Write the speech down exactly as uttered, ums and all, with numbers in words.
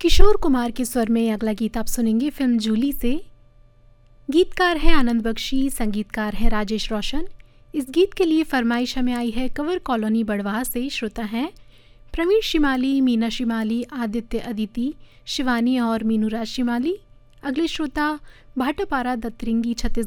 किशोर कुमार के स्वर में अगला गीत आप सुनेंगे फिल्म जूली से। गीतकार हैं आनंद बख्शी, संगीतकार हैं राजेश रोशन। इस गीत के लिए फरमाइश हमें आई है कवर कॉलोनी बड़वाह से। श्रोता हैं प्रवीण शिमाली, मीना शिमाली, आदित्य अदिति, शिवानी और मीनूराज शिमाली। अगले श्रोता भाटापारा दत्तरिंगी छत्तीसगढ़